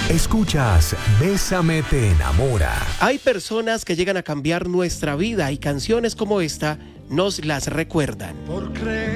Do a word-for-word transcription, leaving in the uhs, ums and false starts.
Escuchas Bésame te enamora. Hay personas que llegan a cambiar nuestra vida y canciones como esta nos las recuerdan. Por creer